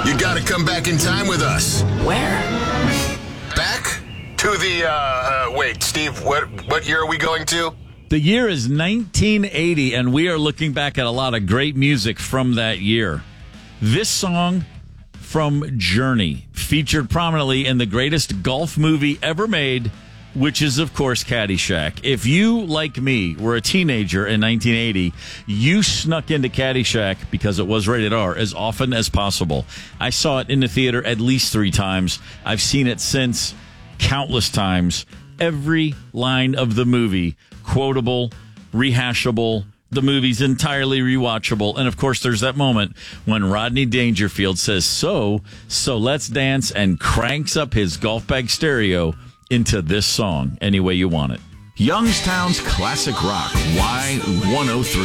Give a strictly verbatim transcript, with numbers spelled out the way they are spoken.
You got to come back in time with us. Where? Back to the, uh, uh, wait, Steve, what, what year are we going to? The year is nineteen eighty, and we are looking back at a lot of great music from that year. This song from Journey featured prominently in the greatest golf movie ever made, which is, of course, Caddyshack. If you, like me, were a teenager in nineteen eighty, you snuck into Caddyshack, because it was rated R, as often as possible. I saw it in the theater at least three times. I've seen it since countless times. Every line of the movie, quotable, rehashable. The movie's entirely rewatchable. And, of course, there's that moment when Rodney Dangerfield says, so, so let's dance, and cranks up his golf bag stereo into this song any way you want it. Youngstown's Classic Rock, Y one oh three.